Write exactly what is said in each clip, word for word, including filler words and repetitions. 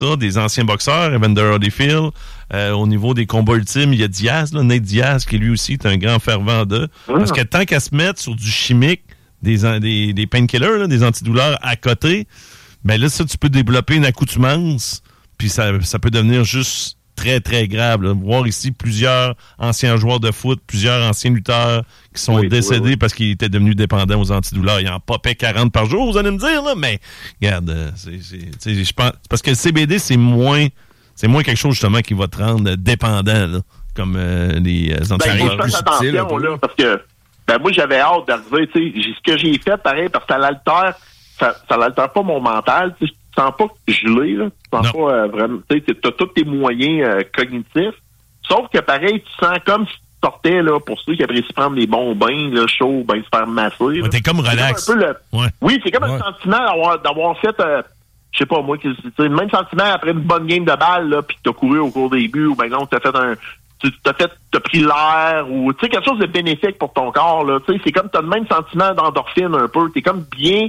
ça, des anciens boxeurs, Evander Holyfield. Euh, au niveau des combats ultimes, il y a Diaz, là, Nate Diaz, qui lui aussi est un grand fervent d'eux. Ah. Parce que tant qu'à se mettre sur du chimique, des, des, des painkillers, là, des antidouleurs à côté, ben là, ça, tu peux développer une accoutumance, puis ça, ça peut devenir juste très, très grave. Là. Voir ici plusieurs anciens joueurs de foot, plusieurs anciens lutteurs qui sont oui, décédés oui, oui. parce qu'ils étaient devenus dépendants aux antidouleurs. Ils en popaient quarante par jour, vous allez me dire, là, mais regarde, c'est, c'est, je pense, parce que le C B D, c'est moins, c'est moins quelque chose, justement, qui va te rendre dépendant, là, comme euh, les antidouleurs. Ben, il faut faire attention, là, parce que ben, moi, j'avais hâte d'arriver, tu sais, ce que j'ai fait, pareil, parce que ça l'altère, ça, ça l'altère pas mon mental, tu sais, tu sens pas gelé, là. Tu sens non. pas euh, vraiment. Tu sais, t'as tous tes moyens euh, cognitifs. Sauf que pareil, tu sens comme si tu sortais, là, pour ceux qui apprécient prendre des bons bains, là, chauds, ben se faire masser. Ouais, t'es comme relax. C'est comme un peu le... ouais. Oui, c'est comme ouais. un sentiment d'avoir, d'avoir fait, euh, je sais pas moi, le même sentiment après une bonne game de balle, là, pis que t'as couru au cours des buts, ou ben non, t'as fait un. Tu t'as fait, t'as pris l'air, ou tu sais, quelque chose de bénéfique pour ton corps, là. Tu sais, c'est comme t'as le même sentiment d'endorphine un peu. T'es comme bien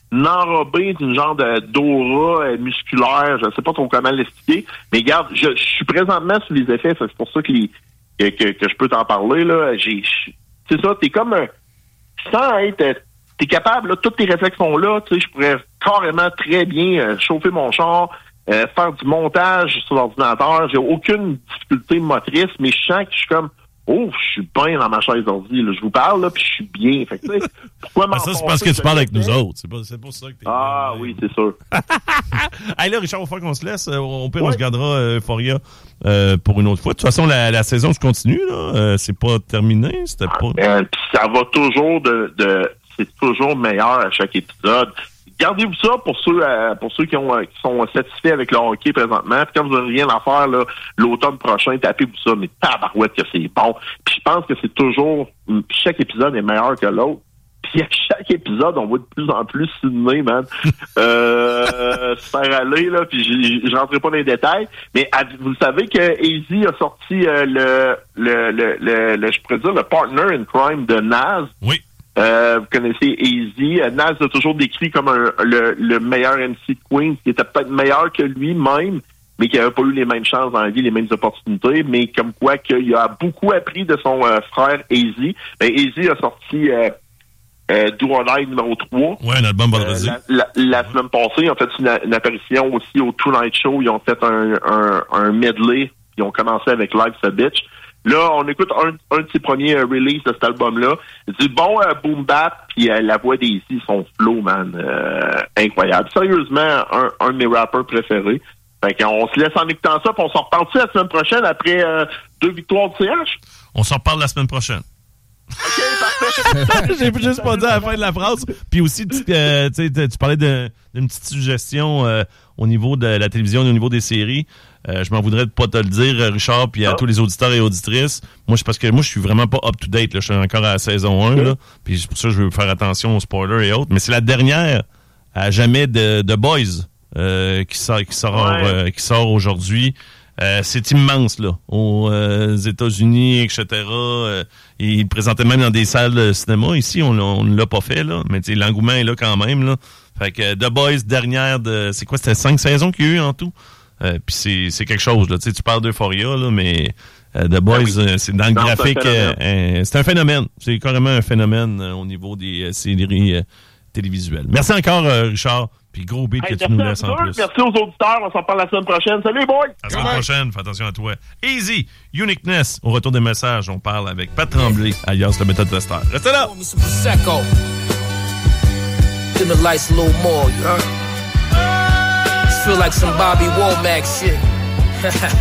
enrobé d'une genre de d'aura euh, musculaire, je sais pas trop comment l'expliquer, mais regarde, je, je suis présentement sous les effets, c'est pour ça que, les, que, que, que je peux t'en parler, là, j'ai, c'est ça, t'es comme un, sans être, t'es capable, là, tous tes réflexes sont là, tu sais, je pourrais carrément très bien euh, chauffer mon char, euh, faire du montage sur l'ordinateur, j'ai aucune difficulté motrice, mais je sens que je suis comme, oh, je suis bien dans ma chaise d'ordi, là. Je vous parle, là, puis je suis bien. Fait que, tu sais, pourquoi ben ça, c'est parce que tu parles avec nous autres. C'est, pas, c'est pour ça que t'es... Ah, oui, c'est sûr. Hey, là, Richard, il faut qu'on se laisse. Au pire, ouais. on se gardera euh, Euphoria euh, pour une autre fois. De toute façon, la, la saison se continue, là. Euh, c'est pas terminé. C'était ah, pas... Ben, ça va toujours de, de... C'est toujours meilleur à chaque épisode. Gardez-vous ça pour ceux euh, pour ceux qui ont qui sont satisfaits avec le hockey présentement. Puis quand vous n'avez rien à faire là, l'automne prochain, tapez-vous ça, mais tabarouette que c'est bon. Puis je pense que c'est toujours chaque épisode est meilleur que l'autre. Puis à chaque épisode, on voit de plus en plus Sydney, man. euh, se faire aller, là, puis je, je rentrerai pas dans les détails. Mais vous savez que A Z a sorti euh, le, le, le, le, le, je pourrais dire, le partner in crime de Naz. Oui. Euh, vous connaissez A Z. Naz l'a toujours décrit comme un, le, le meilleur M C de Queen, qui était peut-être meilleur que lui-même, mais qui n'avait pas eu les mêmes chances dans la vie, les mêmes opportunités, mais comme quoi qu'il a beaucoup appris de son euh, frère A Z. Ben, A Z a sorti euh, euh, Do or Die numéro trois. Ouais, un album vendredi. Euh, la, la, la semaine passée, ils ont fait une, une apparition aussi au Tonight Show. Ils ont fait un, un, un medley. Ils ont commencé avec Life's a Bitch. Là, on écoute un, un de ses premiers euh, releases de cet album-là. Du bon euh, boom bap, puis euh, la voix d'A Z, son flow, man, euh, incroyable. Sérieusement, un, un de mes rappeurs préférés. Fait qu'on se laisse en écoutant ça, puis on s'en reparle-tu la semaine prochaine après euh, deux victoires de C H? On s'en reparle la semaine prochaine. OK, parfait. J'ai juste pas dit à la fin de la phrase. Puis aussi, tu, euh, tu, tu parlais de, d'une petite suggestion euh, au niveau de la télévision et au niveau des séries. Euh, je m'en voudrais de pas te le dire, Richard, puis à ah. tous les auditeurs et auditrices. Moi, c'est parce que moi, je suis vraiment pas up-to-date. Là. Je suis encore à la saison un. Là, puis c'est pour ça que je veux faire attention aux spoilers et autres. Mais c'est la dernière à jamais de, de Boys euh, qui sort, qui sort, ouais. euh, qui sort aujourd'hui. Euh, c'est immense, là, aux euh, États-Unis, et cetera. Euh, il présentait même dans des salles de cinéma. Ici, on ne l'a pas fait, là. Mais l'engouement est là quand même, là. Fait que The Boys, dernière de... C'est quoi, c'était cinq saisons qu'il y a eu en tout? Euh, Puis c'est, c'est quelque chose, là. Tu sais, tu parles d'Euphoria, là, mais euh, The Boys, ah oui. euh, c'est dans le non, graphique... C'est un, euh, c'est un phénomène. C'est carrément un phénomène euh, au niveau des euh, séries euh, télévisuelles. Merci encore, euh, Richard. Puis gros beat hey, que tu nous laisses en plus. Merci aux auditeurs. On s'en parle la semaine prochaine. Salut, les boys! La semaine prochaine. Fais attention à toi. Easy. Uniqueness. Au retour des messages, on parle avec Pat Tremblay, alias le méthode testeur. Restez là! Dim the lights a little more, you heard? Just feel like some Bobby Womack shit.